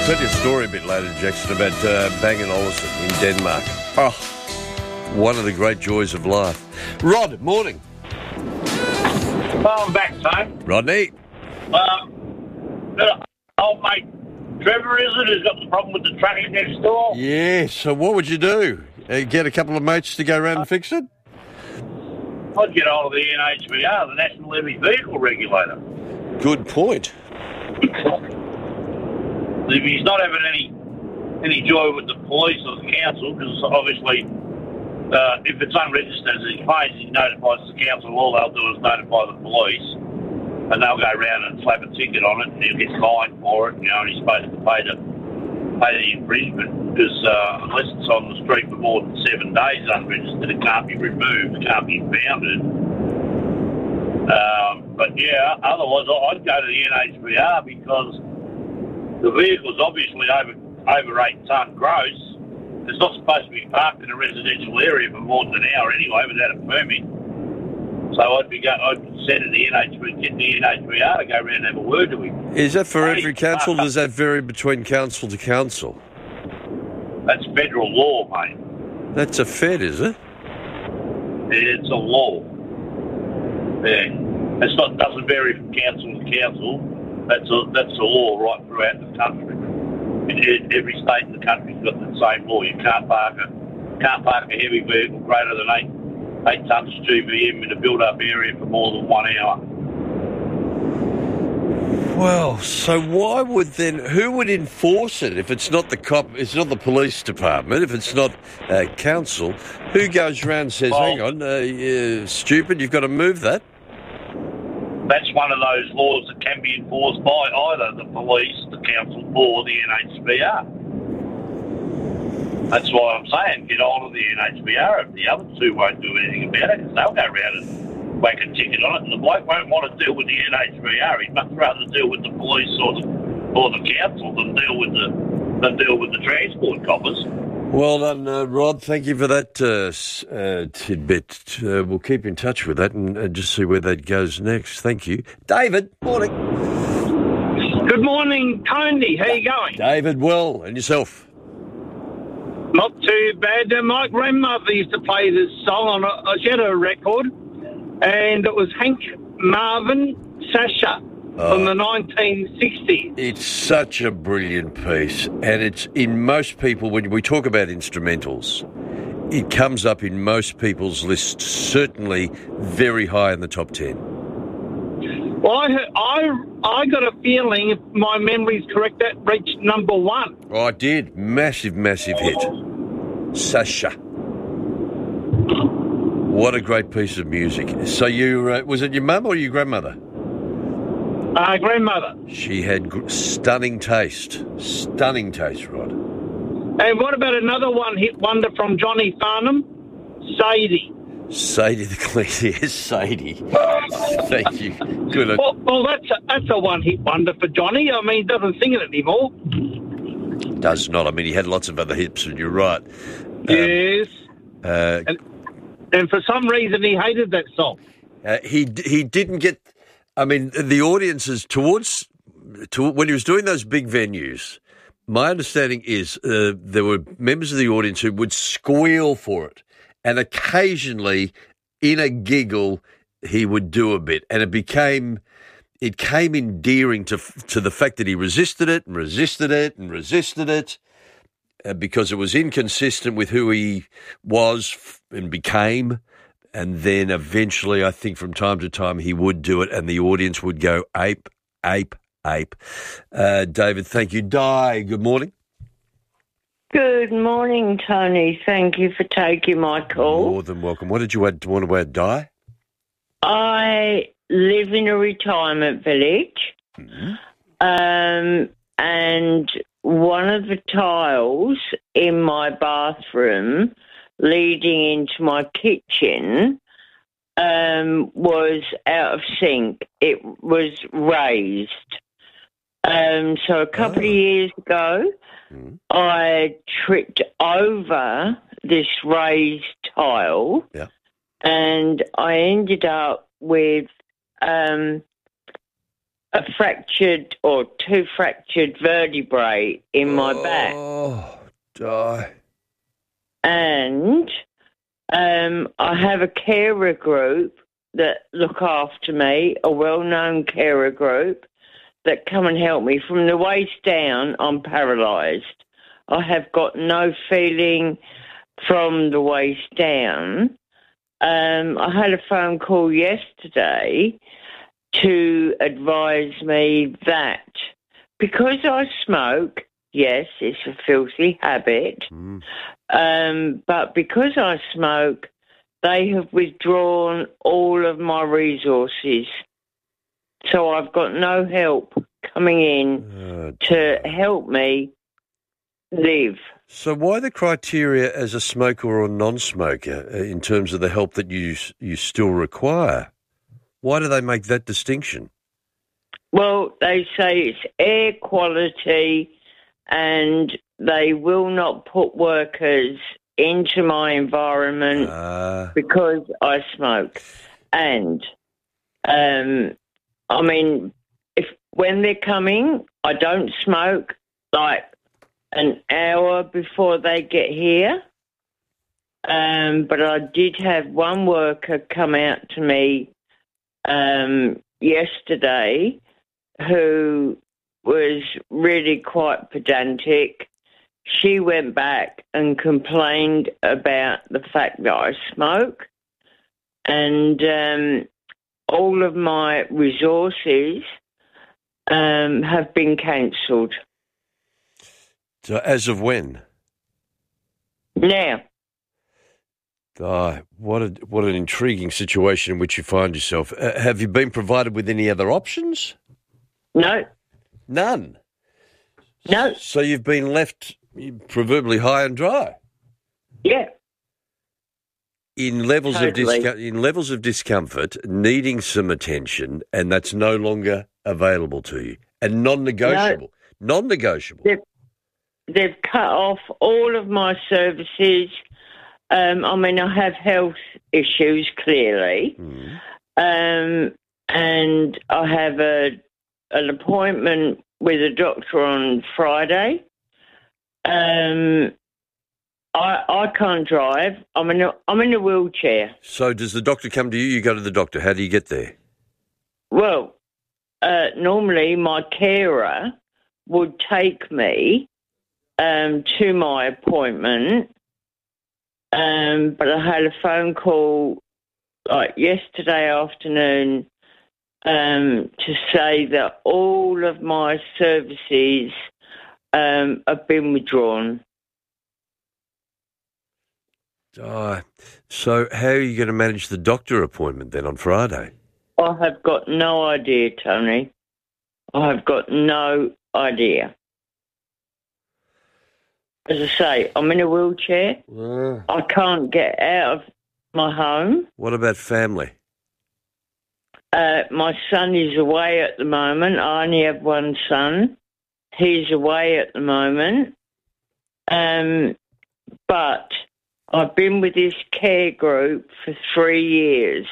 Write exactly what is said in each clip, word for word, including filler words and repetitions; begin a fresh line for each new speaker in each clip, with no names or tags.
I'll tell you a story a bit later, Jackson, about uh, Bang and Olufsen in Denmark. Oh, one of the great joys of life. Rod, morning.
Well, I'm back, Tone.
Rodney.
Um, uh, old mate Trevor, is it, who's got the problem with the trucking next door?
Yeah, so what would you do? Uh, get a couple of mates to go around and fix it?
I'd get hold of the N H V R, the National Heavy Vehicle Regulator.
Good point.
If he's not having any any joy with the police or the council, because obviously uh, if it's unregistered as he pays, he notifies the council, all they'll do is notify the police, and they'll go around and slap a ticket on it, and he'll get fined for it, you know, and he's supposed to pay the, pay the infringement, because uh, unless it's on the street for more than seven days unregistered, it can't be removed, it can't be impounded. Um, but yeah, otherwise I'd go to the N H V R because the vehicle's obviously over over eight tonne gross. It's not supposed to be parked in a residential area for more than an hour anyway without a permit. So I'd be go, I'd send the N H V, get the N H V R to go around and have a word to him.
Is that for
Hey,
every council? Does that vary between council to council?
That's federal law, mate.
That's a Fed, is it?
It's a law. Yeah, it's not doesn't vary from council to council. That's a that's a law right throughout the country. In, in every state in the country's got the same law. You can't park a can't park a heavy vehicle greater than eight eight tons G V M in a built-up area for more than one hour.
Well, so why would then, who would enforce it if it's not the cop, it's not the police department, if it's not uh, council? Who goes around and says,
well,
hang on, uh, you're stupid, you've got to move that?
That's one of those laws that can be enforced by either the police, the council, or the N H V R. That's why I'm saying get hold of the N H V R. If the other two won't do anything about it, because they'll go around and whack a ticket on it, and the bloke won't want to deal with the N H V R. He'd much rather deal with the police or the, or the council than deal with the than deal with the transport coppers.
Well done, uh, Rod. Thank you for that uh, uh, tidbit. Uh, we'll keep in touch with that and uh, just see where that goes next. Thank you. David, morning.
Good morning, Tony. How you going?
David, well, and yourself?
Not too bad. Uh, my grandmother used to play this song on a, she had a record, and it was Hank Marvin Sasha
Oh.
from the nineteen sixties.
It's such a brilliant piece, and it's in most people, when we talk about instrumentals, it comes up in most people's lists, certainly very high in the top ten.
Well, I, I, I got a feeling, if my memory's correct, that reached number one.
Oh, it did. Massive, massive hit. Sasha. What a great piece of music. So you, uh, was it your mum or your grandmother?
Uh, grandmother.
She had gr- stunning taste. Stunning taste, Rod.
And what about another one-hit wonder from Johnny Farnham? Sadie.
Sadie the Clean. Yes, Sadie. Thank you. Good.
Well, well that's, a, that's a one-hit wonder for Johnny. I mean, he doesn't sing it anymore.
Does not. I mean, he had lots of other hits, and you're right.
Yes.
Um, uh,
and, and for some reason, he hated that song.
uh, he he didn't get... I mean, the audiences towards... To, when he was doing those big venues, my understanding is uh, there were members of the audience who would squeal for it. And occasionally, in a giggle, he would do a bit. And it became... It came endearing to to the fact that he resisted it and resisted it and resisted it uh, because it was inconsistent with who he was and became. And then eventually, I think from time to time, he would do it and the audience would go ape, ape, ape. Uh, David, thank you. Di, good morning.
Good morning, Tony. Thank you for taking my call.
More than welcome. What did you add, want to add, Di?
I live in a retirement village,
Mm-hmm.
um, and one of the tiles in my bathroom leading into my kitchen um, was out of sync. It was raised. Um, so a couple
Oh.
of years ago,
Mm-hmm.
I tripped over this raised tile,
Yeah.
and I ended up with um, a fractured or two fractured vertebrae in my back.
Oh, Di.
And um, I have a carer group that look after me, a well-known carer group that come and help me. From the waist down, I'm paralysed. I have got no feeling from the waist down. Um, I had a phone call yesterday to advise me that because I smoke, yes, it's a filthy habit, mm. um, but because I smoke, they have withdrawn all of my resources. So I've got no help coming in oh, to help me live.
So why the criteria as a smoker or a non-smoker in terms of the help that you you still require? Why do they make that distinction?
Well, they say it's air quality and they will not put workers into my environment uh. because I smoke. And, um, I mean, if when they're coming, I don't smoke like an hour before they get here. Um, but I did have one worker come out to me um, yesterday who was really quite pedantic. She went back and complained about the fact that I smoke, and um, all of my resources um, have been cancelled.
So as of when?
Now.
Oh, what a what an intriguing situation in which you find yourself. Uh, have you been provided with any other options?
No.
None?
No.
So you've been left proverbially high and dry?
Yeah.
In levels
totally.
of discom- in levels of discomfort, needing some attention, and that's no longer available to you, and non-negotiable. No. Non-negotiable.
They've, they've cut off all of my services. Um, I mean, I have health issues, clearly, mm. um, and I have a an appointment with a doctor on Friday. Um, I I can't drive. I'm in a, I'm in a wheelchair.
So does the doctor come to you? You go to the doctor. How do you get there?
Well, uh, normally my carer would take me um, to my appointment. Um, but I had a phone call like yesterday afternoon um, to say that all of my services um, have been withdrawn.
Oh, so how are you going to manage the doctor appointment then on Friday?
I have got no idea, Tony. I have got no idea. As I say, I'm in a wheelchair. Yeah. I can't get out of my home.
What about family?
Uh, my son is away at the moment. I only have one son. He's away at the moment. Um, but I've been with this care group for three years.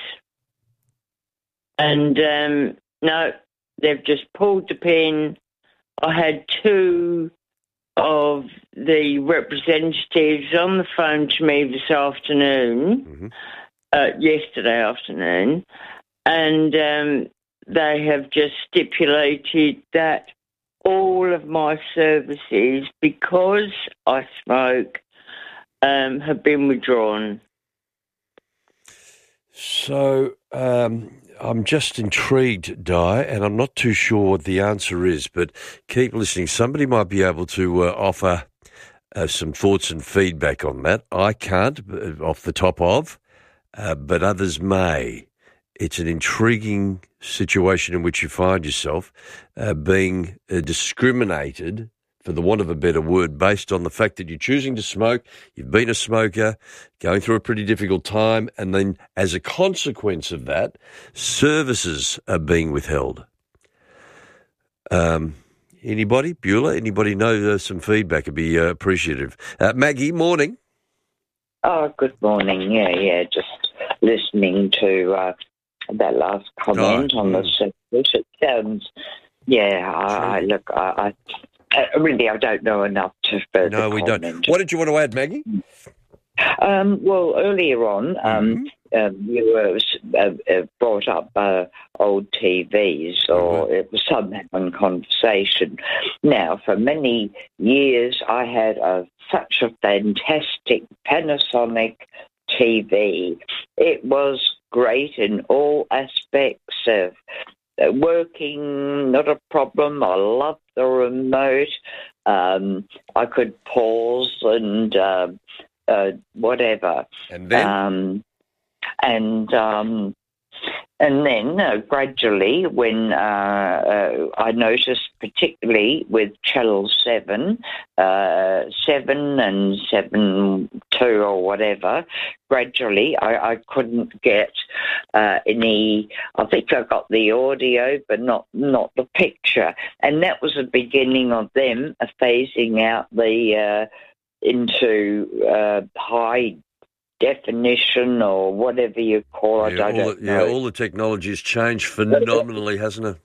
And, um, no, they've just pulled the pin. I had two of the representatives on the phone to me this afternoon, mm-hmm. uh, yesterday afternoon, and um, they have just stipulated that all of my services, because I smoke, um, have been withdrawn.
So um, I'm just intrigued, Di, and I'm not too sure what the answer is, but keep listening. Somebody might be able to uh, offer uh, some thoughts and feedback on that. I can't, uh, off the top of, uh, but others may. It's an intriguing situation in which you find yourself uh, being uh, discriminated, for the want of a better word, based on the fact that you're choosing to smoke, you've been a smoker, going through a pretty difficult time, and then as a consequence of that, services are being withheld. Um, anybody? Beulah? Anybody know uh, some feedback would be uh, appreciative. Uh, Maggie, morning.
Oh, good morning. Yeah, yeah, just listening to uh, that last comment oh, on the this. It sounds, yeah, I, I look, I, I, I really, I don't know enough to further
No, we
comment.
don't. What did you want to add, Maggie?
Um, well, earlier on, um,
Mm-hmm.
um, you were uh, uh, brought up uh, old T Vs, or
Mm-hmm.
it was somehow in conversation. Now, for many years, I had a, such a fantastic Panasonic T V. It was great in all aspects of uh, working, not a problem. I loved the remote. Um, I could pause and uh, uh, whatever.
And then?
Um, and um, and then uh, gradually, when uh, uh, I noticed, particularly with Channel seven, uh, seven and seven two or whatever, gradually I, I couldn't get uh, any. I think I got the audio, but not not the picture, and that was the beginning of them phasing out the uh, into uh, high definition or whatever you call it.
Yeah,
I
all
don't
the,
know.
yeah, all the technology has changed phenomenally, hasn't it?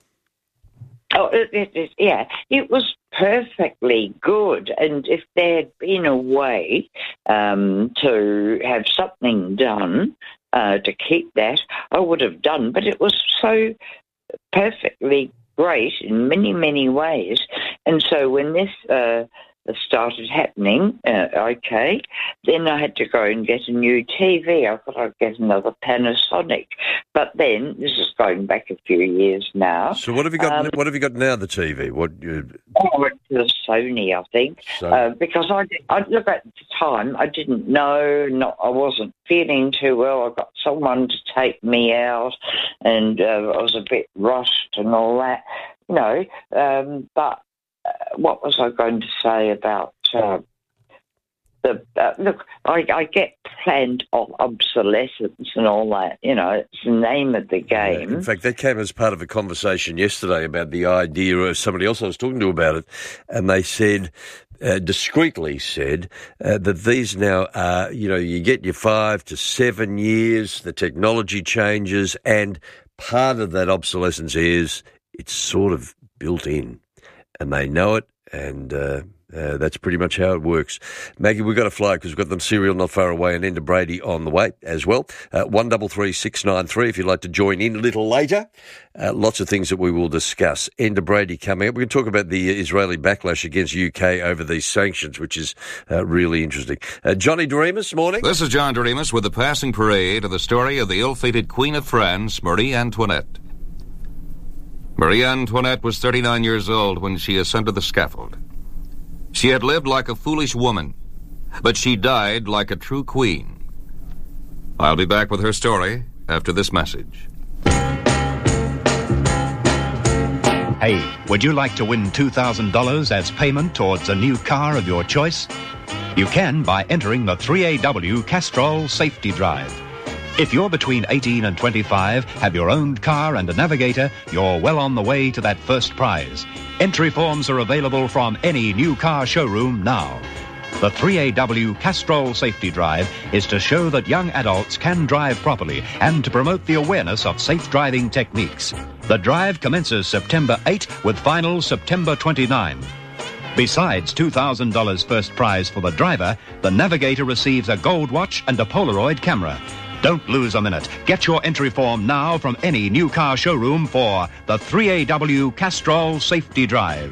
Oh, it, it, it, yeah, it was perfectly good. And if there had been a way um, to have something done uh, to keep that, I would have done. But it was so perfectly great in many, many ways. And so when this uh, started happening, uh, okay, then I had to go and get a new T V. I thought I'd get another Panasonic. But then, this is going back a few years now.
So what have you got?
Um,
what have you got now? The T V? What? You,
Oh, it was Sony, I think,
So-
uh, because I, I look at the time, I didn't know, not, I wasn't feeling too well. I got someone to take me out, and uh, I was a bit rushed and all that, you know. Um, but uh, what was I going to say about uh, the uh, look? I, I get planned of obsolescence and all that. You know, it's the name of the game.
In fact, that came as part of a conversation yesterday about the idea of somebody else I was talking to about it, and they said, uh, discreetly said, uh, that these now are, you know, you get your five to seven years, the technology changes, and part of that obsolescence is it's sort of built in, and they know it, and uh, uh, that's pretty much how it works. Maggie, we've got to fly because we've got them serial not far away and Enda Brady on the way as well. Uh, one double three six nine three if you'd like to join in a little later. Uh, lots of things that we will discuss. Enda Brady coming up. We're going to talk about the Israeli backlash against U K over these sanctions, which is uh, really interesting. Uh, Johnny Doremus, morning.
This is John Doremus with the passing parade of the story of the ill-fated Queen of France, Marie Antoinette. Marie Antoinette was thirty-nine years old when she ascended the scaffold. She had lived like a foolish woman, but she died like a true queen. I'll be back with her story after this message.
Hey, would you like to win two thousand dollars as payment towards a new car of your choice? You can by entering the three A W Castrol Safety Drive. If you're between eighteen and twenty-five, have your own car and a navigator, you're well on the way to that first prize. Entry forms are available from any new car showroom now. The three A W Castrol Safety Drive is to show that young adults can drive properly and to promote the awareness of safe driving techniques. The drive commences September eighth with finals September twenty-ninth. Besides two thousand dollars first prize for the driver, the navigator receives a gold watch and a Polaroid camera. Don't lose a minute. Get your entry form now from any new car showroom for the three A W Castrol Safety Drive.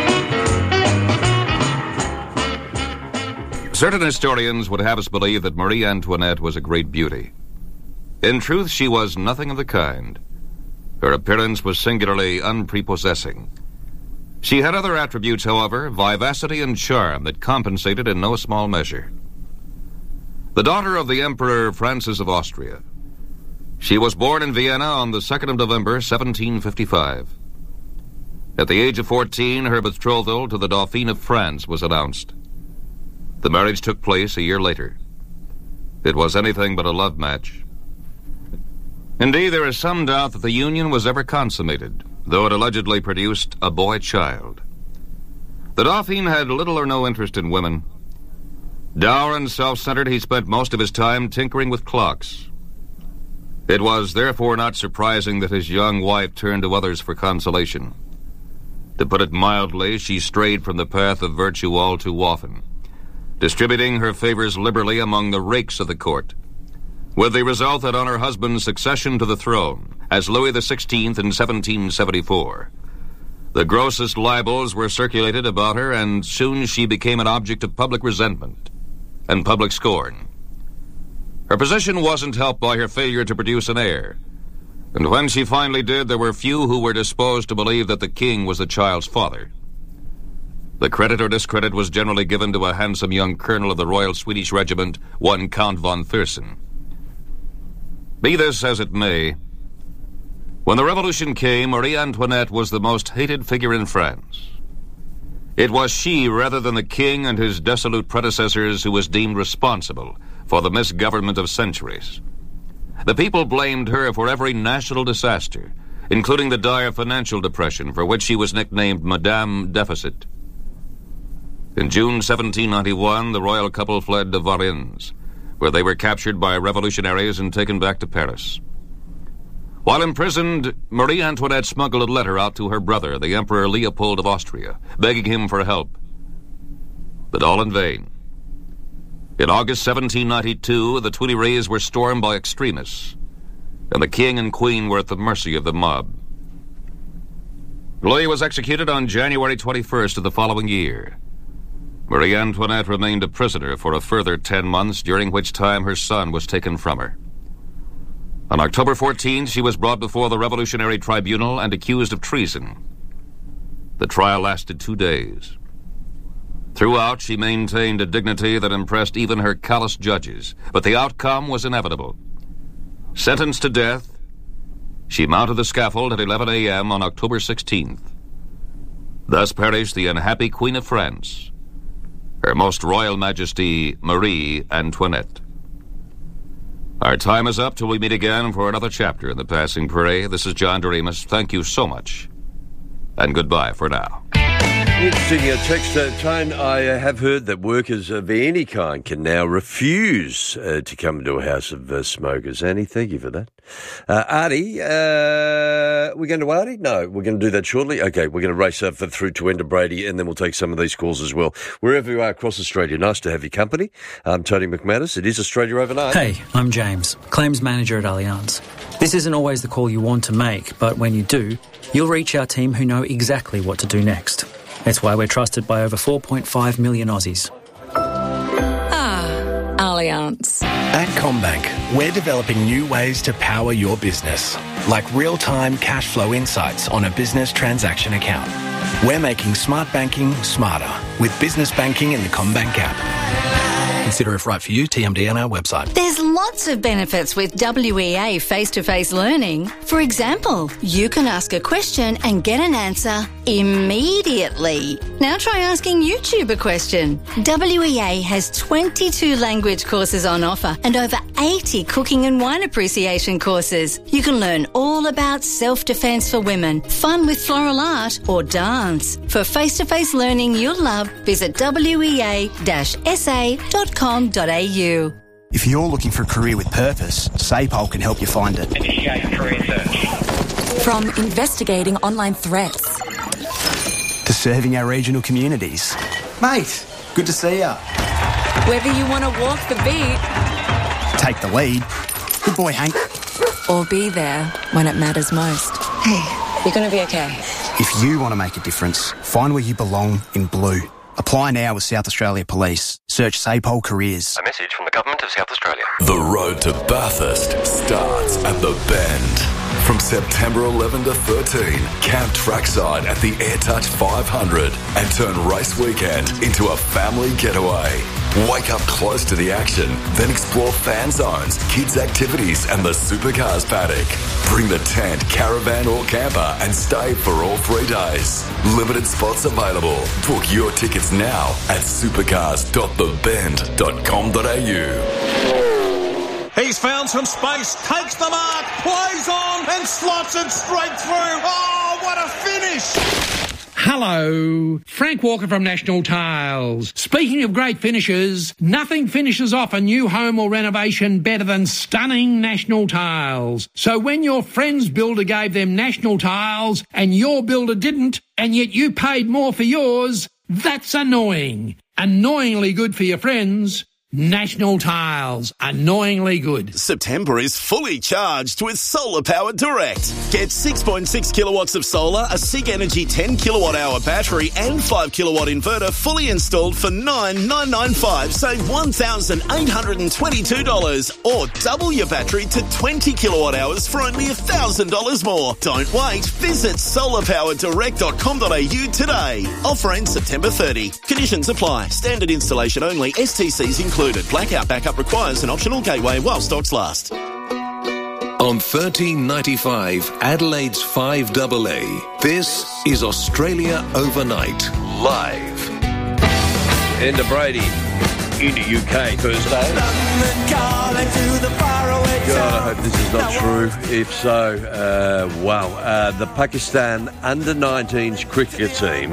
Certain historians would have us believe that Marie Antoinette was a great beauty. In truth, she was nothing of the kind. Her appearance was singularly unprepossessing. She had other attributes, however, vivacity and charm that compensated in no small measure. The daughter of the Emperor Francis of Austria. She was born in Vienna on the second of November, seventeen fifty-five. At the age of fourteen, her betrothal to the Dauphin of France was announced. The marriage took place a year later. It was anything but a love match. Indeed, there is some doubt that the union was ever consummated, though it allegedly produced a boy child. The Dauphin had little or no interest in women. Dour and self-centered, he spent most of his time tinkering with clocks. It was therefore not surprising that his young wife turned to others for consolation. To put it mildly, she strayed from the path of virtue all too often, distributing her favors liberally among the rakes of the court, with the result that on her husband's succession to the throne as Louis the Sixteenth in seventeen seventy-four, the grossest libels were circulated about her, and soon she became an object of public resentment and public scorn. Her position wasn't helped by her failure to produce an heir, and when she finally did, there were few who were disposed to believe that the king was the child's father. The credit or discredit was generally given to a handsome young colonel of the Royal Swedish Regiment, one Count von Thursen. Be this as it may, when the revolution came, Marie Antoinette was the most hated figure in France. It was she, rather than the king and his dissolute predecessors, who was deemed responsible for the misgovernment of centuries. The people blamed her for every national disaster, including the dire financial depression for which she was nicknamed Madame Deficit. In June seventeen ninety-one, the royal couple fled to Varennes, where they were captured by revolutionaries and taken back to Paris. While imprisoned, Marie Antoinette smuggled a letter out to her brother, the Emperor Leopold of Austria, begging him for help. But all in vain. In August seventeen ninety-two, the Tuileries were stormed by extremists, and the king and queen were at the mercy of the mob. Louis was executed on January twenty-first of the following year. Marie Antoinette remained a prisoner for a further ten months, during which time her son was taken from her. On October fourteenth, she was brought before the Revolutionary Tribunal and accused of treason. The trial lasted two days. Throughout, she maintained a dignity that impressed even her callous judges, but the outcome was inevitable. Sentenced to death, she mounted the scaffold at eleven a.m. on October sixteenth. Thus perished the unhappy Queen of France, Her Most Royal Majesty Marie Antoinette. Our time is up till we meet again for another chapter in The Passing Prey. This is John Doremus. Thank you so much, and goodbye for now.
Interesting uh, text uh, tone. I uh, have heard that workers of any kind can now refuse uh, to come into a house of uh, smokers. Annie, thank you for that. Uh, Artie, uh, we're going to Artie? No, we're going to do that shortly. Okay, we're going to race up through to Enda Brady, and then we'll take some of these calls as well. Wherever you are across Australia, nice to have your company. I'm Tony McManus. It is Australia Overnight.
Hey, I'm James, Claims Manager at Allianz. This isn't always the call you want to make, but when you do, you'll reach our team who know exactly what to do next. That's why we're trusted by over four point five million Aussies.
Ah, Allianz.
At CommBank, we're developing new ways to power your business, like real-time cash flow insights on a business transaction account. We're making smart banking smarter with business banking in the CommBank app. Consider if right for you, T M D on our website.
There's lots of benefits with W E A face-to-face learning. For example, you can ask a question and get an answer immediately. Now try asking YouTube a question. W E A has twenty-two language courses on offer and over eighty cooking and wine appreciation courses. You can learn all about self-defense for women, fun with floral art or dance. For face-to-face learning you'll love, visit w e a dash s a dot com dot a u.
If you're looking for a career with purpose, SAPOL can help you find it.
Initiate career search.
From investigating online threats
to serving our regional communities. Mate, good to see ya.
Whether you want to walk the beat,
take the lead, good boy Hank,
or be there when it matters most. Hey, you're going to be okay.
If you want to make a difference, find where you belong in blue. Apply now with South Australia Police. Search SAPOL Careers.
A message from the Government of South Australia.
The road to Bathurst starts at the Bend. From September eleventh to thirteenth, camp trackside at the AirTouch five hundred and turn race weekend into a family getaway. Wake up close to the action, then explore fan zones, kids' activities and the supercars paddock. Bring the tent, caravan or camper and stay for all three days. Limited spots available. Book your tickets now at supercars dot the bend dot com dot a u.
He's found some space, takes the mark, plays on and slots it straight through. Oh, what a finish!
Hello, Frank Walker from National Tiles. Speaking of great finishes, nothing finishes off a new home or renovation better than stunning National Tiles. So when your friend's builder gave them National Tiles and your builder didn't, and yet you paid more for yours, that's annoying. Annoyingly good for your friends. National Tiles, annoyingly good.
September is fully charged with Solar Power Direct. Get six point six kilowatts of solar, a SIG Energy ten kilowatt hour battery and five kilowatt inverter fully installed for nine thousand nine hundred ninety-five dollars. Save one thousand eight hundred twenty-two dollars or double your battery to twenty kilowatt hours for only one thousand dollars more. Don't wait. Visit solar power direct dot com dot a u today. Offer ends September thirtieth. Conditions apply. Standard installation only. S T Cs included. Blackout backup requires an optional gateway while stocks last.
On thirteen ninety-five, Adelaide's five A A, this is Australia Overnight, live.
Enda Brady in the U K Thursday. God, I hope this is not true. If so, uh, wow. Uh, the Pakistan under nineteens cricket team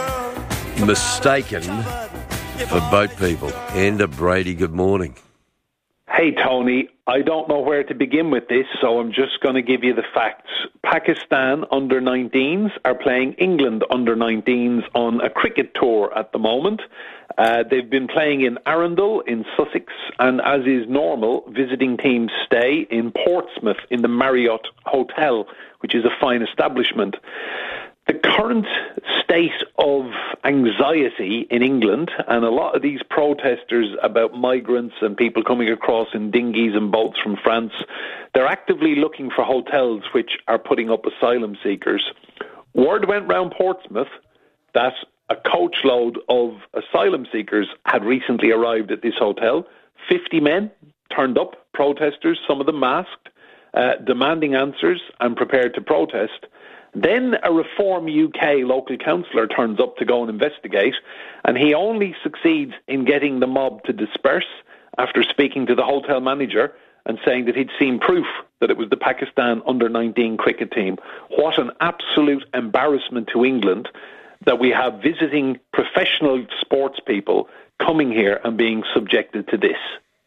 mistaken for boat people. Enda Brady, good morning.
Hey, Tony. I don't know where to begin with this, so I'm just going to give you the facts. Pakistan under nineteens are playing England under nineteens on a cricket tour at the moment. Uh, they've been playing in Arundel in Sussex, and as is normal, visiting teams stay in Portsmouth in the Marriott Hotel, which is a fine establishment. The current state of anxiety in England, and a lot of these protesters about migrants and people coming across in dinghies and boats from France, they're actively looking for hotels which are putting up asylum seekers. Word went round Portsmouth that a coachload of asylum seekers had recently arrived at this hotel. fifty men turned up, protesters, some of them masked, uh, demanding answers and prepared to protest. Then a Reform U K local councillor turns up to go and investigate, and he only succeeds in getting the mob to disperse after speaking to the hotel manager and saying that he'd seen proof that it was the Pakistan under nineteen cricket team. What an absolute embarrassment to England that we have visiting professional sports people coming here and being subjected to this.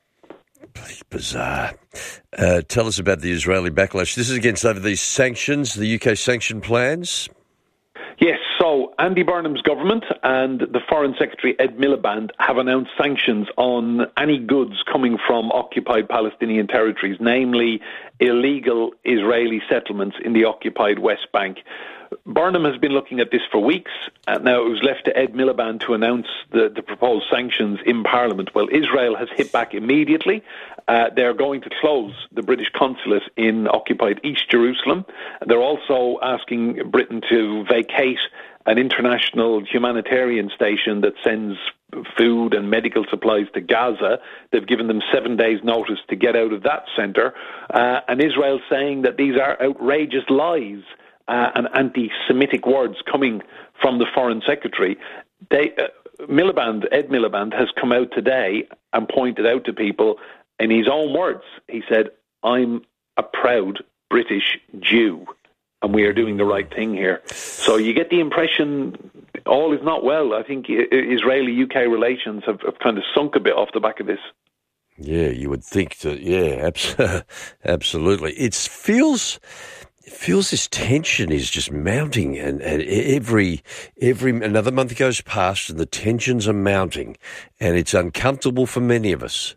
Bizarre. Uh, tell us about the Israeli backlash. This is against over these sanctions, the U K sanction plans.
Yes, so Andy Burnham's government and the Foreign Secretary Ed Miliband have announced sanctions on any goods coming from occupied Palestinian territories, namely illegal Israeli settlements in the occupied West Bank. Burnham has been looking at this for weeks. Uh, now it was left to Ed Miliband to announce the, the proposed sanctions in Parliament. Well, Israel has hit back immediately. Uh, they're going to close the British consulate in occupied East Jerusalem. They're also asking Britain to vacate an international humanitarian station that sends food and medical supplies to Gaza. They've given them seven days' notice to get out of that centre. Uh, and Israel saying that these are outrageous lies. Uh, and anti-Semitic words coming from the Foreign Secretary. They, uh, Miliband, Ed Miliband, has come out today and pointed out to people, in his own words, he said, I'm a proud British Jew, and we are doing the right thing here. So you get the impression all is not well. I think Israeli-U K relations have, have kind of sunk a bit off the back of this.
Yeah, you would think that, yeah, abs- absolutely. It feels... It feels this tension is just mounting, and, and every every another month goes past and the tensions are mounting, and it's uncomfortable for many of us.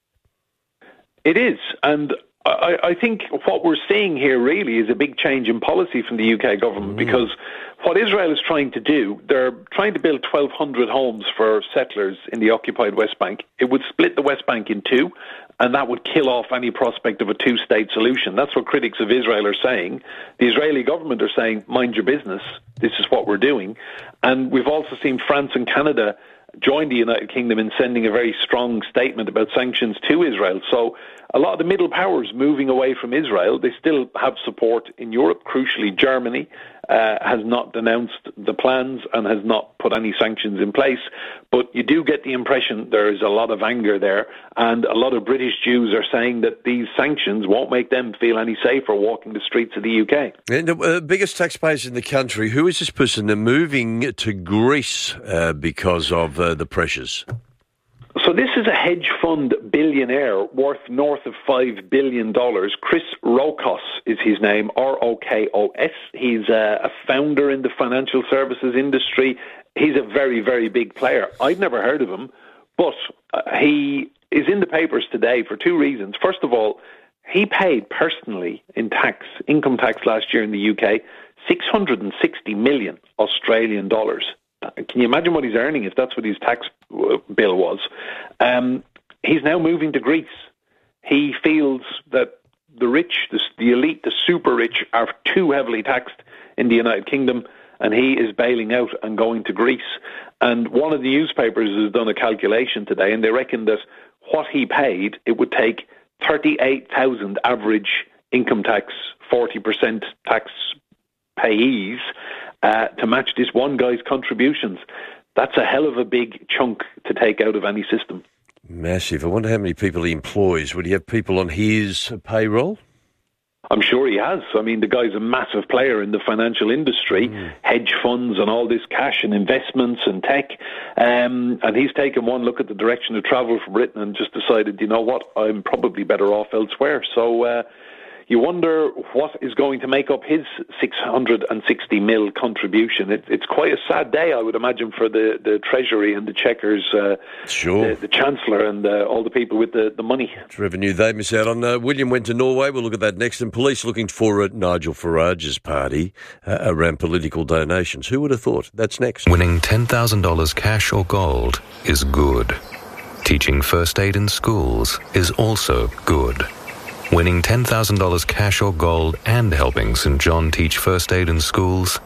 It is, and I, I think what we're seeing here really is a big change in policy from the U K government, mm. because what Israel is trying to do, they're trying to build twelve hundred homes for settlers in the occupied West Bank. It would split the West Bank in two, and that would kill off any prospect of a two-state solution. That's what critics of Israel are saying. The Israeli government are saying, mind your business, this is what we're doing. And we've also seen France and Canada join the United Kingdom in sending a very strong statement about sanctions to Israel. So a lot of the middle powers moving away from Israel, they still have support in Europe, crucially Germany, uh, has not denounced the plans and has not put any sanctions in place. But you do get the impression there is a lot of anger there, and a lot of British Jews are saying that these sanctions won't make them feel any safer walking the streets of the U K.
And the uh, biggest taxpayers in the country, who is this person? They're moving to Greece uh, because of uh, the pressures.
So this is a hedge fund billionaire worth north of five billion dollars. Chris Rokos is his name, R O K O S. He's a, a founder in the financial services industry. He's a very, very big player. I'd never heard of him, but uh, he is in the papers today for two reasons. First of all, he paid personally in tax, income tax last year in the U K, six hundred sixty million Australian dollars. Can you imagine what he's earning if that's what his tax bill was? Um, he's now moving to Greece. He feels that the rich, the, the elite, the super rich are too heavily taxed in the United Kingdom, and he is bailing out and going to Greece. And one of the newspapers has done a calculation today, and they reckon that what he paid, it would take thirty-eight thousand average income tax, forty percent tax payees uh, to match this one guy's contributions. That's a hell of a big chunk to take out of any system.
Massive. I wonder how many people he employs. Would he have people on his payroll?
I'm sure he has. I mean, the guy's a massive player in the financial industry, mm. hedge funds and all this cash and investments and tech. Um, and he's taken one look at the direction of travel for Britain and just decided, you know what, I'm probably better off elsewhere. So uh, you wonder what is going to make up his six hundred sixty mil contribution. It, it's quite a sad day, I would imagine, for the, the Treasury and the Chequers, uh,
sure.
the, the Chancellor and uh, all the people with the, the money.
It's revenue they miss out on. Uh, William went to Norway. We'll look at that next. And police looking for uh, Nigel Farage's party uh, around political donations. Who would have thought? That's next.
Winning ten thousand dollars cash or gold is good. Teaching first aid in schools is also good. Winning ten thousand dollars cash or gold and helping Saint John teach first aid in schools?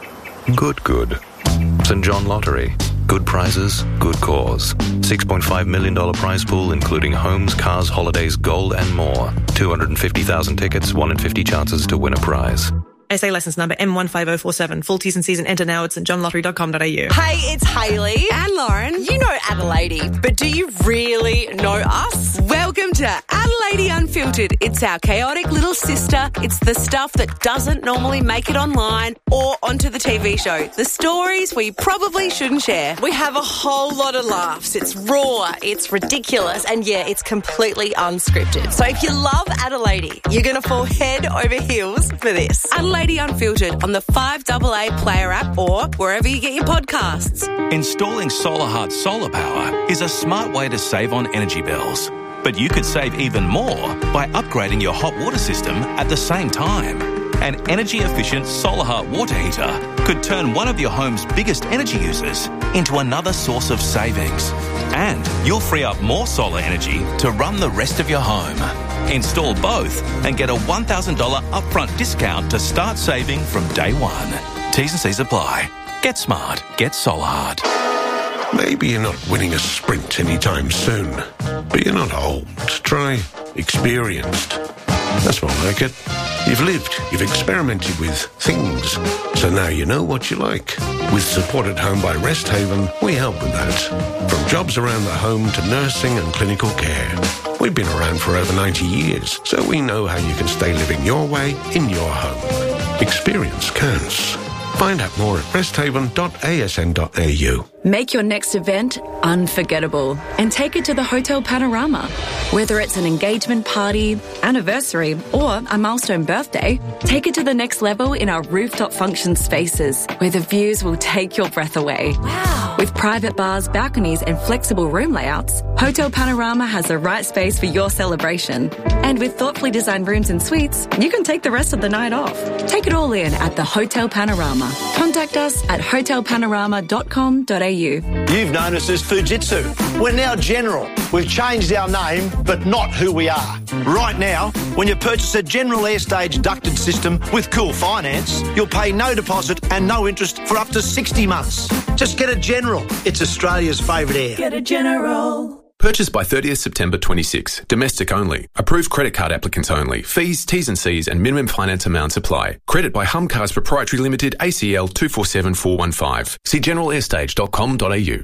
Good, good. Saint John Lottery. Good prizes, good cause. six point five million dollars prize pool, including homes, cars, holidays, gold, and more. two hundred fifty thousand tickets, one in fifty chances to win a prize.
S A licence number M one five oh four seven. Full T's and C's and enter now at st john lottery dot com dot a u.
Hey, it's Hayley.
And Lauren.
You know Adelaide, but do you really know us? Welcome to Adelaide Unfiltered. It's our chaotic little sister. It's the stuff that doesn't normally make it online or onto the T V show. The stories we probably shouldn't share. We have a whole lot of laughs. It's raw, it's ridiculous, and yeah, it's completely unscripted. So if you love Adelaide, you're going to fall head over heels for this. Adelaide Unfiltered on the five A A Player app or wherever you get your podcasts.
Installing SolarHeart solar power is a smart way to save on energy bills. But you could save even more by upgrading your hot water system at the same time. An energy-efficient SolarHeart water heater could turn one of your home's biggest energy users into another source of savings. And you'll free up more solar energy to run the rest of your home. Install both and get a one thousand dollars upfront discount to start saving from day one. T's and C's apply. Get smart. Get SolarHeart.
Maybe you're not winning a sprint anytime soon, but you're not old. Try experienced. That's more like it. You've lived, you've experimented with things, so now you know what you like. With support at home by Rest Haven, we help with that. From jobs around the home to nursing and clinical care. We've been around for over ninety years, so we know how you can stay living your way in your home. Experience counts. Find out more at rest haven dot a s n dot a u.
Make your next event unforgettable and take it to the Hotel Panorama. Whether it's an engagement party, anniversary, or a milestone birthday, take it to the next level in our rooftop function spaces, where the views will take your breath away. Wow! With private bars, balconies, and flexible room layouts, Hotel Panorama has the right space for your celebration. And with thoughtfully designed rooms and suites, you can take the rest of the night off. Take it all in at the Hotel Panorama. Contact us at hotel panorama dot com dot a u.
You've known us as Fujitsu. We're now General. We've changed our name, but not who we are. Right now, when you purchase a General Airstage ducted system with Cool Finance, you'll pay no deposit and no interest for up to sixty months. Just get a General. It's Australia's favourite air.
Get a General.
Purchased by thirtieth September twenty-six. Domestic only. Approved credit card applicants only. Fees, T's and C's and minimum finance amounts apply. Credit by Hum Cars Proprietary Limited, A C L two four seven four one five. See general airstage dot com dot a u.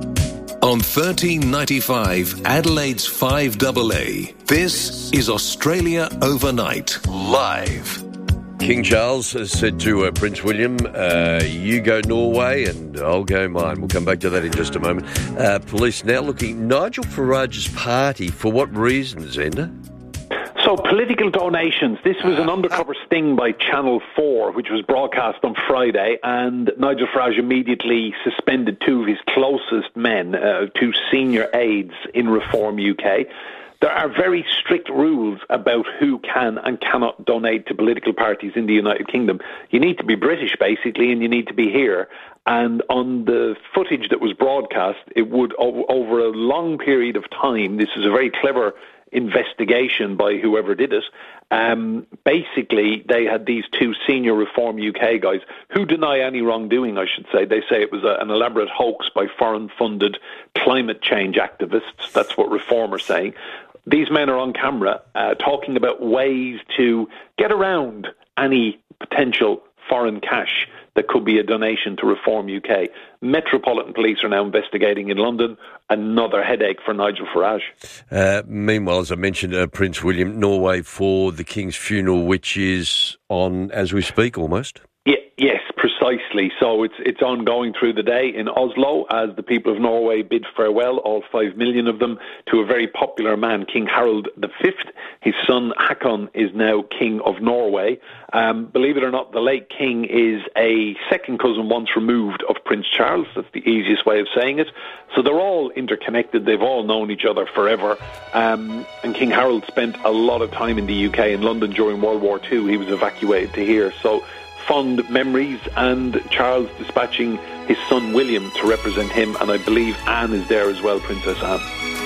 On thirteen ninety-five, Adelaide's five A A. This is Australia Overnight, live.
King Charles has said to uh, Prince William, uh, you go Norway and I'll go mine. We'll come back to that in just a moment. Uh, police now looking Nigel Farage's party. For what reasons, Enda?
So, political donations. This was an undercover sting by Channel four, which was broadcast on Friday, and Nigel Farage immediately suspended two of his closest men, uh, two senior aides in Reform U K. There are very strict rules about who can and cannot donate to political parties in the United Kingdom. You need to be British, basically, and you need to be here. And on the footage that was broadcast, it would, over a long period of time, this is a very clever investigation by whoever did it, um, basically they had these two senior Reform U K guys who deny any wrongdoing, I should say. They say it was a, an elaborate hoax by foreign-funded climate change activists. That's what Reform are saying. These men are on camera uh, talking about ways to get around any potential foreign cash that could be a donation to Reform U K. Metropolitan Police are now investigating in London. Another headache for Nigel Farage.
Uh, meanwhile, as I mentioned, uh, Prince William, Norway for the King's funeral, which is on as we speak almost.
Yeah, yes, precisely. So it's it's ongoing through the day in Oslo as the people of Norway bid farewell, all five million of them, to a very popular man, King Harald the Fifth. His son Hakon is now King of Norway. Um, believe it or not, the late king is a second cousin once removed of Prince Charles. That's the easiest way of saying it. So they're all interconnected. They've all known each other forever. Um, and King Harald spent a lot of time in the U K, in London during World War Two. He was evacuated to here. So fond memories, and Charles dispatching his son William to represent him, and I believe Anne is there as well, Princess Anne.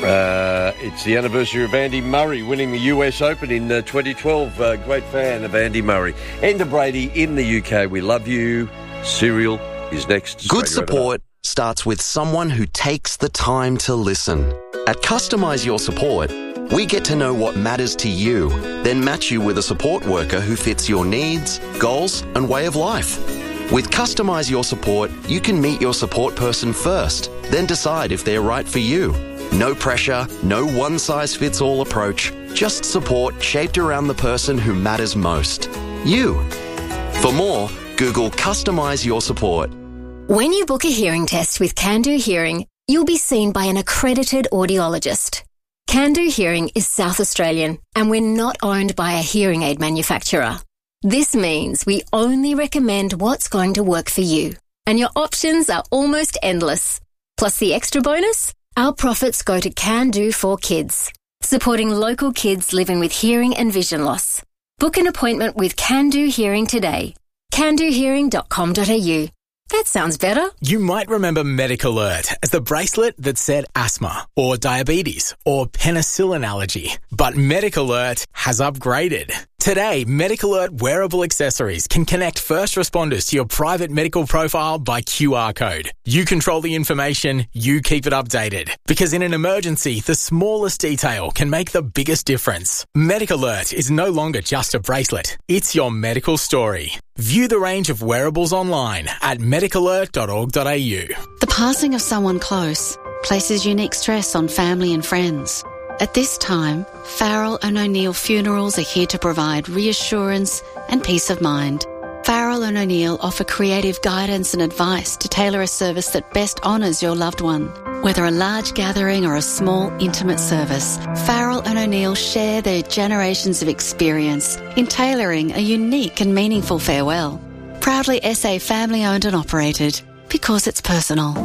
Uh, it's the anniversary of Andy Murray winning the U S Open in uh, twenty twelve. Uh, great fan of Andy Murray. Enda Brady in the U K. We love you. Serial is next.
Good support starts with someone who takes the time to listen. At Customise Your Support, we get to know what matters to you, then match you with a support worker who fits your needs, goals, and way of life. With Customise Your Support, you can meet your support person first, then decide if they're right for you. No pressure, no one-size-fits-all approach, just support shaped around the person who matters most. You. For more, Google Customise Your Support.
When you book a hearing test with Can-Do Hearing, you'll be seen by an accredited audiologist. Can-Do Hearing is South Australian, and we're not owned by a hearing aid manufacturer. This means we only recommend what's going to work for you, and your options are almost endless. Plus the extra bonus, our profits go to Can-Do for Kids, supporting local kids living with hearing and vision loss. Book an appointment with Can-Do Hearing today. can do hearing dot com dot a u. That sounds better.
You might remember Medic Alert as the bracelet that said asthma or diabetes or penicillin allergy. But Medic Alert has upgraded. Today, Medic Alert wearable accessories can connect first responders to your private medical profile by Q R code. You control the information, you keep it updated. Because in an emergency, the smallest detail can make the biggest difference. Medic Alert is no longer just a bracelet. It's your medical story. View the range of wearables online at medic alert dot org dot a u.
The passing of someone close places unique stress on family and friends. At this time, Farrell and O'Neill Funerals are here to provide reassurance and peace of mind. Farrell and O'Neill offer creative guidance and advice to tailor a service that best honours your loved one. Whether a large gathering or a small, intimate service, Farrell and O'Neill share their generations of experience in tailoring a unique and meaningful farewell. Proudly S A family-owned and operated, because it's personal.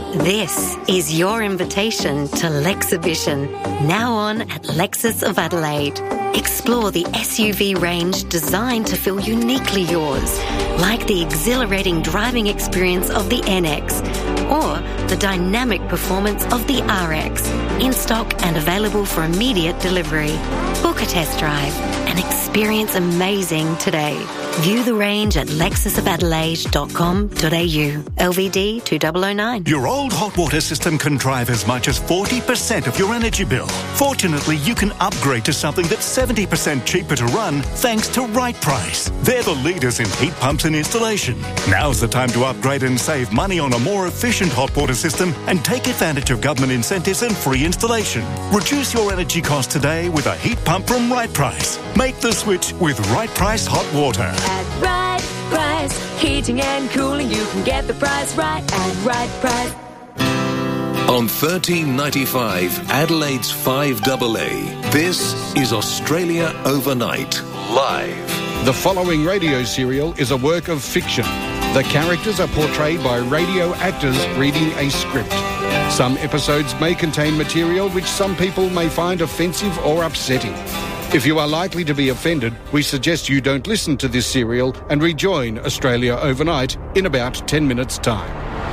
This is your invitation to Lexhibition, now on at Lexus of Adelaide. Explore the S U V range designed to feel uniquely yours, like the exhilarating driving experience of the N X, or the dynamic performance of the R X. In stock and available for immediate delivery. Book a test drive and experience amazing today. View the range at lexus of adelaide dot com dot a u. L V D two thousand nine.
Your old hot water system can drive as much as forty percent of your energy bill. Fortunately, you can upgrade to something that's seventy percent cheaper to run thanks to Right Price. They're the leaders in heat pumps and installation. Now's the time to upgrade and save money on a more efficient hot water system and take advantage of government incentives and free installation. Reduce your energy costs today with a heat pump from Right Price. Make the switch with Right Price Hot Water.
At Right Price, heating and cooling, you can get the price right at Right Price.
On thirteen ninety-five, Adelaide's five A A, this is Australia Overnight, live.
The following radio serial is a work of fiction. The characters are portrayed by radio actors reading a script. Some episodes may contain material which some people may find offensive or upsetting. If you are likely to be offended, we suggest you don't listen to this serial and rejoin Australia Overnight in about ten minutes' time.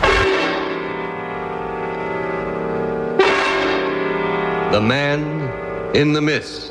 The Man in the Mist.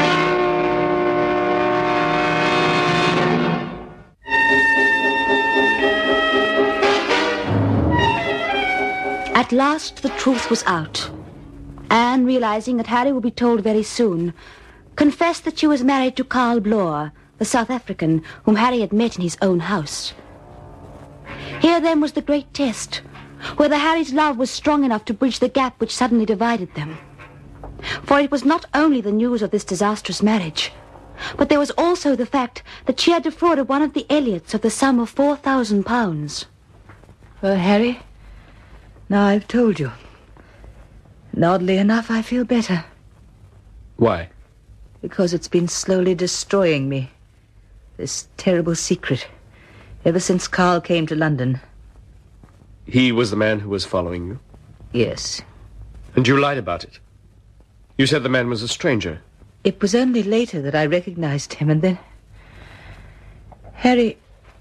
At last the truth was out. Anne, realizing that Harry would be told very soon, confessed that she was married to Carl Bloor, the South African whom Harry had met in his own house. Here then was the great test, whether Harry's love was strong enough to bridge the gap which suddenly divided them. For it was not only the news of this disastrous marriage, but there was also the fact that she had defrauded one of the Elliots of the sum of four thousand pounds.
Well, Harry, now I've told you. And oddly enough, I feel better.
Why?
Because it's been slowly destroying me. This terrible secret. Ever since Carl came to London.
He was the man who was following you?
Yes.
And you lied about it? You said the man was a stranger.
It was only later that I recognized him, and then... Harry,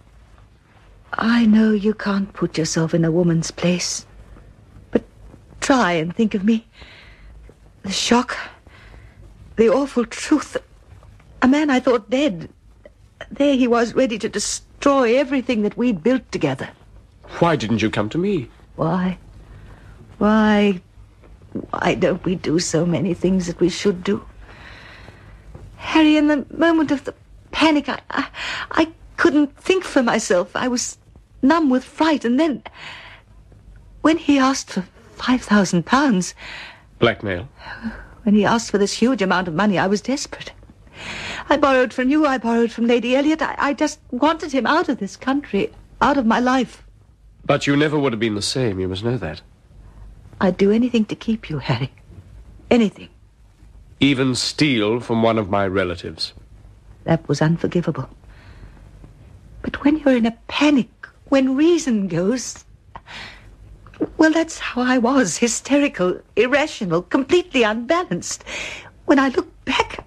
I know you can't put yourself in a woman's place. But try and think of me. The shock... The awful truth. A man I thought dead. There he was, ready to destroy everything that we'd built together.
Why didn't you come to me?
Why? Why? Why don't we do so many things that we should do? Harry, in the moment of the panic, I, I, I couldn't think for myself. I was numb with fright, and then... When he asked for five thousand pounds...
Blackmail?
When he asked for this huge amount of money, I was desperate. I borrowed from you, I borrowed from Lady Elliot. I, I just wanted him out of this country, out of my life.
But you never would have been the same, you must know that.
I'd do anything to keep you, Harry. Anything.
Even steal from one of my relatives.
That was unforgivable. But when you're in a panic, when reason goes... Well, that's how I was, hysterical, irrational, completely unbalanced. When I look back...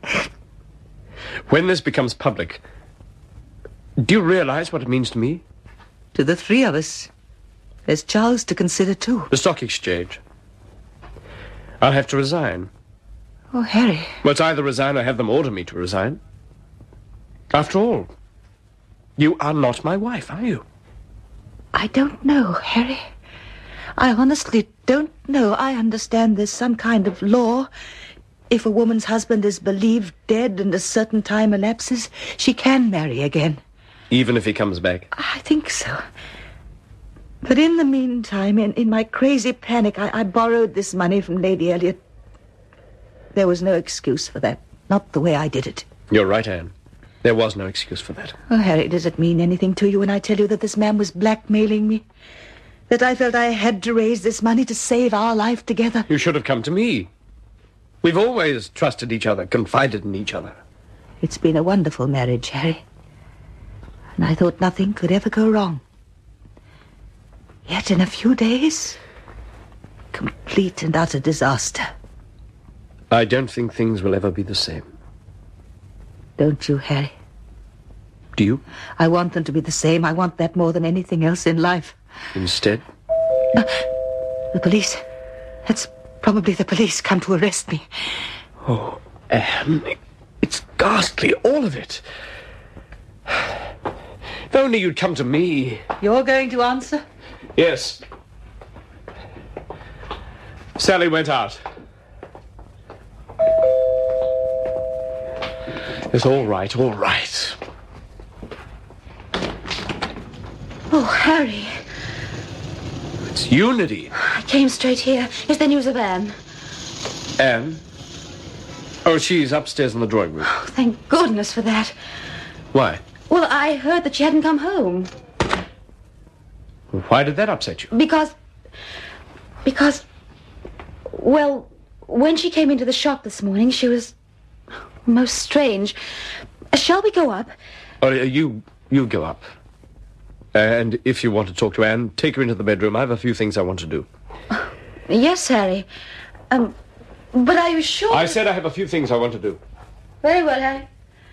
When this becomes public, do you realize what it means to me?
To the three of us. There's Charles to consider, too.
The stock exchange. I'll have to resign.
Oh, Harry.
Well, it's either resign or have them order me to resign. After all, you are not my wife, are you?
I don't know, Harry. I honestly don't know. I understand there's some kind of law. If a woman's husband is believed dead and a certain time elapses, she can marry again.
Even if he comes back?
I think so. But in the meantime, in, in my crazy panic, I, I borrowed this money from Lady Elliot. There was no excuse for that. Not the way I did it.
You're right, Anne. There was no excuse for that.
Oh, Harry, does it mean anything to you when I tell you that this man was blackmailing me? That I felt I had to raise this money to save our life together?
You should have come to me. We've always trusted each other, confided in each other.
It's been a wonderful marriage, Harry. And I thought nothing could ever go wrong. Yet in a few days, complete and utter disaster.
I don't think things will ever be the same.
Don't you, Harry?
Do you?
I want them to be the same. I want that more than anything else in life.
Instead?
Uh, The police. That's probably the police come to arrest me.
Oh, Anne, it's ghastly, all of it. If only you'd come to me.
You're going to answer?
Yes. Sally went out. It's all right, all right.
Oh, Harry.
It's you, Nadine.
I came straight here. Is there news of Anne?
Anne? Oh, she's upstairs in the drawing room.
Oh, thank goodness for that.
Why?
Well, I heard that she hadn't come home.
Why did that upset you?
Because... Because... Well, when she came into the shop this morning, she was most strange. Shall we go up?
Oh, you, you go up. And if you want to talk to Anne, take her into the bedroom. I have a few things I want to do.
Yes, Harry. Um, but are you sure?
I said I have a few things I want to do.
Very well, Harry.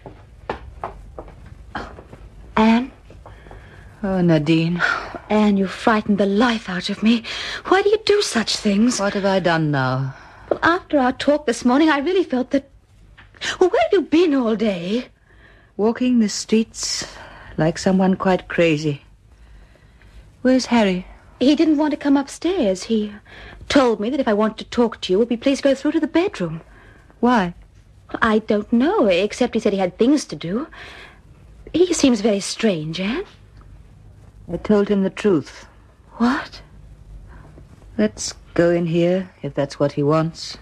Oh, Anne? Oh, Nadine. Oh, Anne, you frightened the life out of me. Why do you do such things? What have I done now? Well, after our talk this morning, I really felt that... Well, where have you been all day? Walking the streets like someone quite crazy. Where's Harry? He didn't want to come upstairs. He told me that if I wanted to talk to you, would we please go through to the bedroom. Why? I don't know, except he said he had things to do. He seems very strange, Anne. I told him the truth. What? Let's go in here, if that's what he wants.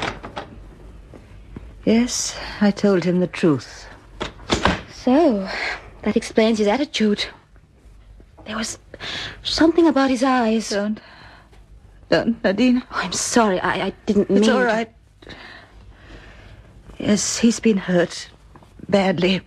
Yes, I told him the truth. So, that explains his attitude. There was something about his eyes. Don't. Don't, Nadine. Oh, I'm sorry. I, I didn't mean... It's all right. Yes, he's been hurt. Badly.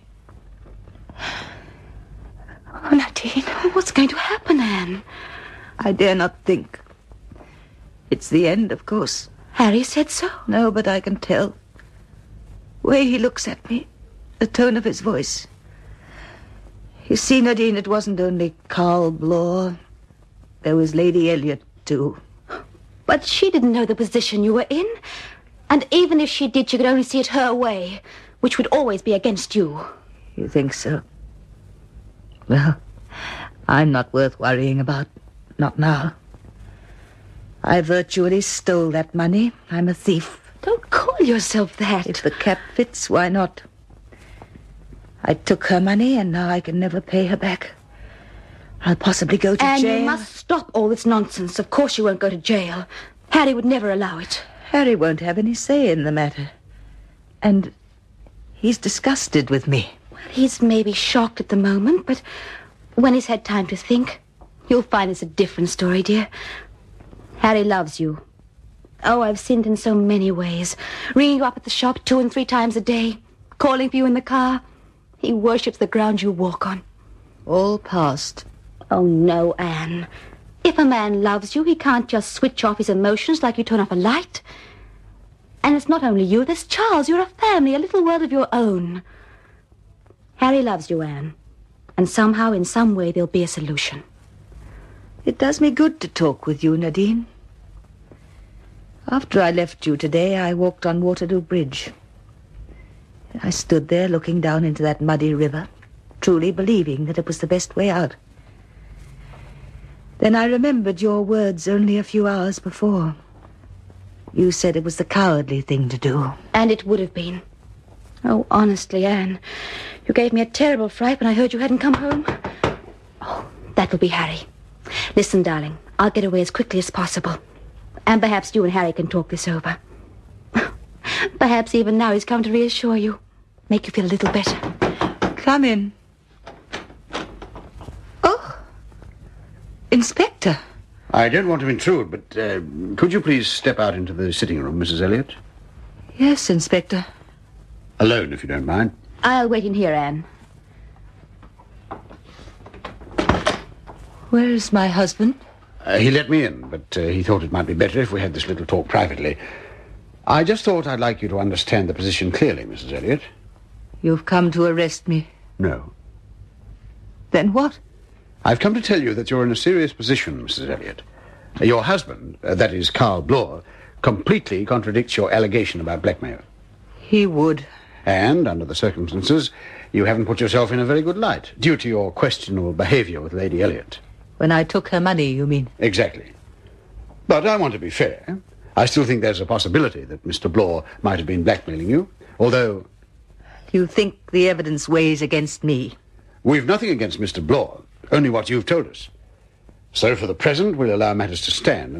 Oh, Nadine, what's going to happen, Anne? I dare not think. It's the end, of course. Harry said so? No, but I can tell. The way he looks at me, the tone of his voice. You see, Nadine, it wasn't only Carl Blore. There was Lady Elliot, too. But she didn't know the position you were in. And even if she did, she could only see it her way, which would always be against you. You think so? Well, I'm not worth worrying about. Not now. I virtually stole that money. I'm a thief. Don't call yourself that. If the cap fits, why not? I took her money, and now I can never pay her back. I'll possibly go to and jail. And you must stop all this nonsense. Of course you won't go to jail. Harry would never allow it. Harry won't have any say in the matter. And he's disgusted with me. Well, he's maybe shocked at the moment, but when he's had time to think, you'll find it's a different story, dear. Harry loves you. Oh, I've sinned in so many ways. Ringing you up at the shop two and three times a day. Calling for you in the car. He worships the ground you walk on. All past. Oh, no, Anne. If a man loves you, he can't just switch off his emotions like you turn off a light. And it's not only you, there's Charles. You're a family, a little world of your own. Harry loves you, Anne. And somehow, in some way, there'll be a solution. It does me good to talk with you, Nadine. After I left you today, I walked on Waterloo Bridge. I stood there looking down into that muddy river, truly believing that it was the best way out. Then I remembered your words only a few hours before. You said it was the cowardly thing to do. And it would have been. Oh, honestly, Anne, you gave me a terrible fright when I heard you hadn't come home. Oh, that will be Harry. Listen, darling, I'll get away as quickly as possible. And perhaps you and Harry can talk this over. Perhaps even now he's come to reassure you. Make you feel a little better. Come in. Oh, Inspector.
I don't want to intrude, but uh, could you please step out into the sitting room, Missus Elliot?
Yes, Inspector.
Alone, if you don't mind.
I'll wait in here, Anne. Where is my husband?
Uh, he let me in, but uh, he thought it might be better if we had this little talk privately. I just thought I'd like you to understand the position clearly, Missus Elliot.
You've come to arrest me.
No.
Then what?
I've come to tell you that you're in a serious position, Missus Elliot. Your husband, uh, that is Carl Bloor, completely contradicts your allegation about blackmail.
He would.
And, under the circumstances, you haven't put yourself in a very good light, due to your questionable behaviour with Lady Elliot.
When I took her money, you mean?
Exactly. But I want to be fair. I still think there's a possibility that Mister Bloor might have been blackmailing you, although...
You think the evidence weighs against me?
We've nothing against Mister Bloor, only what you've told us. So for the present, we'll allow matters to stand.